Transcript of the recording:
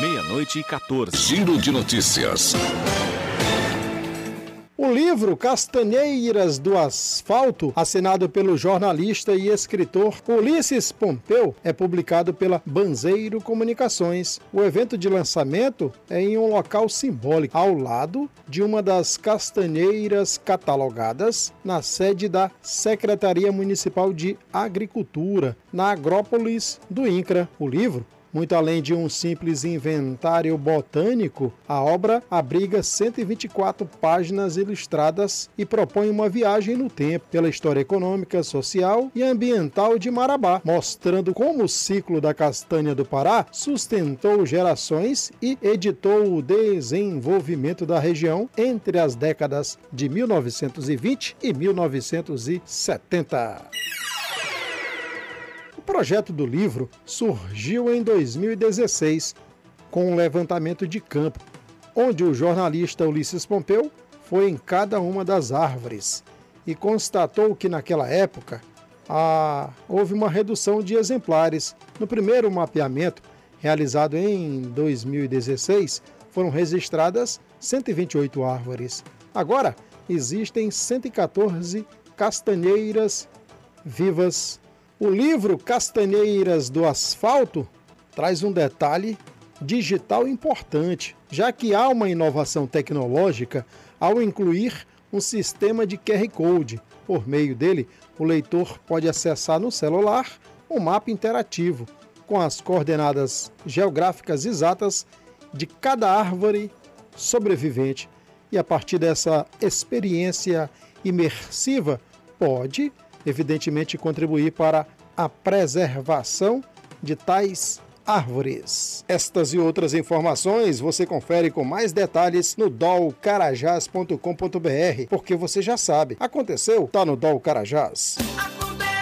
meia-noite e 14. Giro de notícias. O livro Castanheiras do Asfalto, assinado pelo jornalista e escritor Ulisses Pompeu, é publicado pela Banzeiro Comunicações. O evento de lançamento é em um local simbólico, ao lado de uma das castanheiras catalogadas na sede da Secretaria Municipal de Agricultura, na Agrópolis do INCRA. O livro, muito além de um simples inventário botânico, a obra abriga 124 páginas ilustradas e propõe uma viagem no tempo pela história econômica, social e ambiental de Marabá, mostrando como o ciclo da castanha do Pará sustentou gerações e editou o desenvolvimento da região entre as décadas de 1920 e 1970. O projeto do livro surgiu em 2016, com um levantamento de campo, onde o jornalista Ulisses Pompeu foi em cada uma das árvores e constatou que naquela época houve uma redução de exemplares. No primeiro mapeamento, realizado em 2016, foram registradas 128 árvores. Agora, existem 114 castanheiras vivas. O livro Castanheiras do Asfalto traz um detalhe digital importante, já que há uma inovação tecnológica ao incluir um sistema de QR Code. Por meio dele, o leitor pode acessar no celular um mapa interativo com as coordenadas geográficas exatas de cada árvore sobrevivente. E a partir dessa experiência imersiva, pode evidentemente contribuir para a preservação de tais árvores. Estas e outras informações você confere com mais detalhes no dolcarajás.com.br, porque você já sabe, aconteceu, tá no Dol Carajás.